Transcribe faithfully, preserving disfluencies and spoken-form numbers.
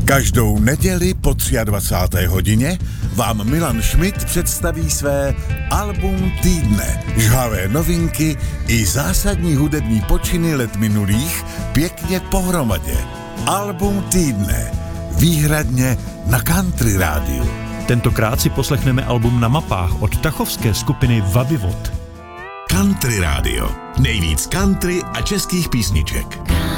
Každou neděli po dvacáté třetí hodině vám Milan Schmidt představí své album týdne, žhavé novinky i zásadní hudební počiny let minulých pěkně pohromadě. Album týdne, výhradně na Country rádiu. Tentokrát si poslechneme album Na mapách od tachovské skupiny Vavivod. Country rádio, nejvíc country a českých písniček.